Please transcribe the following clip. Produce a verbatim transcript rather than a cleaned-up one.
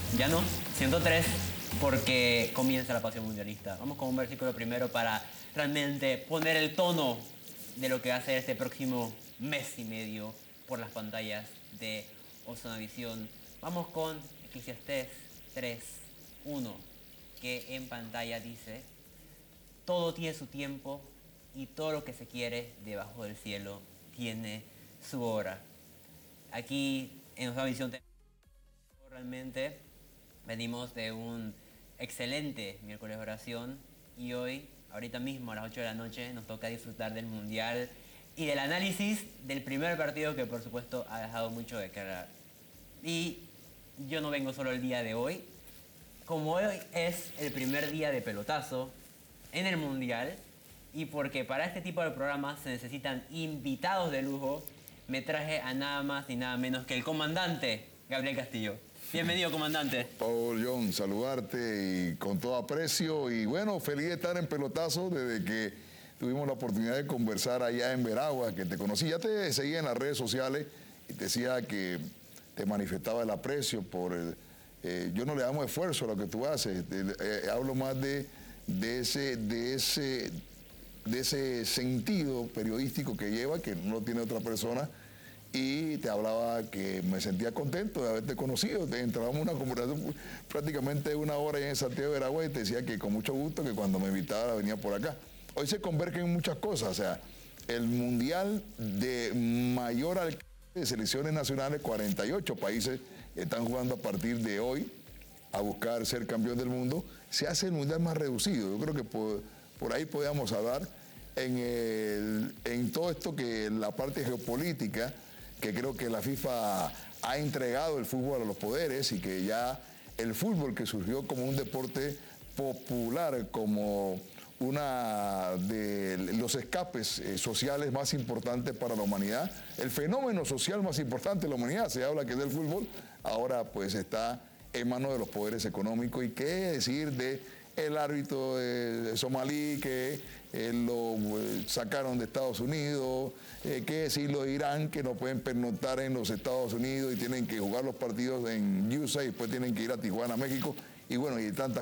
Ya no, ciento tres, porque comienza la pasión mundialista. Vamos con un versículo primero para realmente poner el tono de lo que va a ser este próximo mes y medio por las pantallas de Ozonavisión. Vamos con Eclesiastés tres, uno, que en pantalla dice: todo tiene su tiempo y todo lo que se quiere debajo del cielo tiene su hora. Aquí en Ozonavisión realmente venimos de un excelente miércoles de oración y hoy, ahorita mismo a las ocho de la noche, nos toca disfrutar del Mundial y del análisis del primer partido que por supuesto ha dejado mucho de qué hablar. Y yo no vengo solo el día de hoy, como hoy es el primer día de pelotazo en el Mundial y porque para este tipo de programas se necesitan invitados de lujo, me traje a nada más ni nada menos que el comandante Gabriel Castillo. Bienvenido, comandante. Paul John, saludarte y con todo aprecio y bueno, feliz de estar en pelotazo desde que tuvimos la oportunidad de conversar allá en Veraguas, que te conocí, ya te seguía en las redes sociales y te decía que te manifestaba el aprecio por el, eh, yo no le damos esfuerzo a lo que tú haces, de, eh, hablo más de, de ese, de ese, de ese sentido periodístico que lleva, que no tiene otra persona. Y te hablaba que me sentía contento de haberte conocido. Te entramos una conversación prácticamente una hora en Santiago de Veraguas y te decía que con mucho gusto que cuando me invitara venía por acá. Hoy se convergen en muchas cosas, o sea, el mundial de mayor alcance de selecciones nacionales, cuarenta y ocho países están jugando a partir de hoy a buscar ser campeón del mundo, se hace el mundial más reducido. Yo creo que por, por ahí podíamos hablar en, el, en todo esto que la parte geopolítica, que creo que la FIFA ha entregado el fútbol a los poderes y que ya el fútbol, que surgió como un deporte popular, como una de los escapes eh, sociales más importantes para la humanidad, el fenómeno social más importante de la humanidad, se habla que es del fútbol, ahora pues está en manos de los poderes económicos. Y qué decir de el árbitro de somalí que eh, lo eh, sacaron de Estados Unidos, eh, qué decirlo de Irán, que no pueden pernoctar en los Estados Unidos y tienen que jugar los partidos en U S A y después tienen que ir a Tijuana, México, y bueno, y tantas